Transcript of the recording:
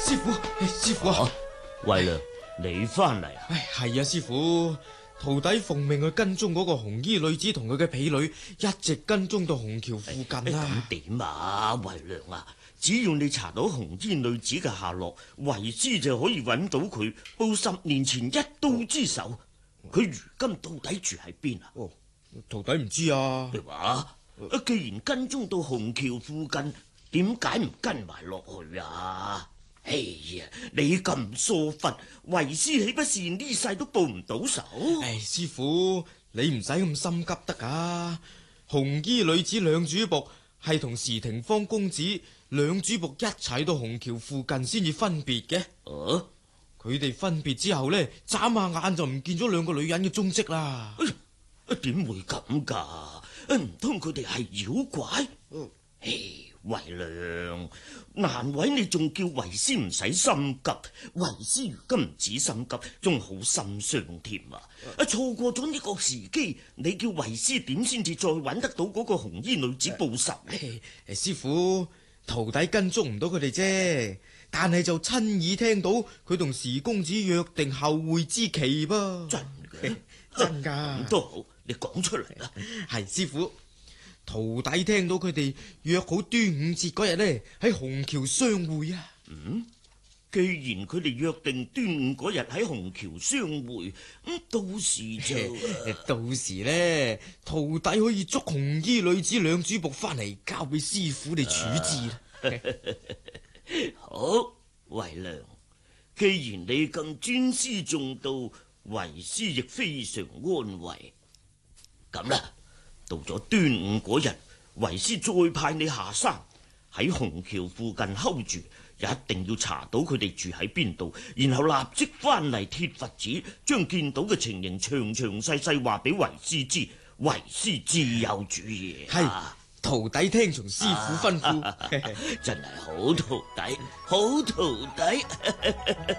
師傅啊， 慧良，你翻嚟啊？ 係啊，師傅，徒弟奉命去跟蹤嗰個紅衣女子同佢嘅婢女，一直跟蹤到紅橋附近啊。 咁點啊，慧良啊？只要你查到紅衣女子嘅下落，為師就可以揾到佢，報10年前一刀之仇。佢如今到底住喺邊啊？ 徒弟唔知啊。 你話既然跟蹤到紅橋附近，點解唔跟埋落去啊？哎呀，你咁疏忽，為師豈不是呢世都報唔到仇？ 師傅，你唔使咁心急得噶。紅衣女子兩主僕係同時廷芳公子兩主僕一齊到紅橋附近先至分別嘅。佢哋分別之後呢，眨下眼就唔見咗兩個女人嘅蹤跡啦。 點會咁噶？唔通佢哋係妖怪？慧良，難為你仲叫為師唔使心急，為師如今唔止心急，仲好心傷添啊！錯過咗呢個時機，你叫為師點先至再揾得到嗰個紅衣女子報仇呢？ 師傅，徒弟跟蹤唔到佢哋啫，但係就親耳聽到佢同時公子約定後會之期噃。 真嘅？ 真噶？ 咁都好，你講出嚟啦。 係師傅。徒弟聽到佢哋約好端午節嗰日呢，喺紅橋相會啊。 既然佢哋約定端午嗰日喺紅橋相會，到時就到時呢，徒弟可以捉紅衣女子兩主僕翻嚟，交俾師傅你處置。 好，慧良，既然你咁尊師重道，為師亦非常安慰。咁啦。到咗端午嗰日，為師再派你下山喺紅橋附近睺住，一定要查到佢哋住喺邊度，然後立即翻嚟貼佛子，將見到嘅情形詳詳細細話俾為師知，為師自有主意。 係，徒弟聽從師傅吩咐。 真係好徒弟，好徒弟。